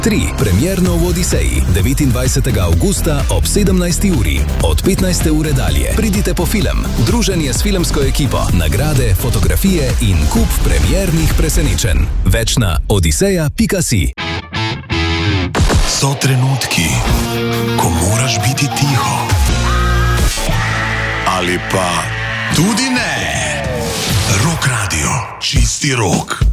3. Premierno v Odiseji 29. avgusta ob 17. uri. Od 15. ure dalje pridite po film, druženje s filmsko ekipo, nagrade, fotografije in kup premiernih presenečenj. Več na odiseja.si. So trenutki, ko moraš biti tiho. Ali pa tudi ne. Rock Radio, čisti rock.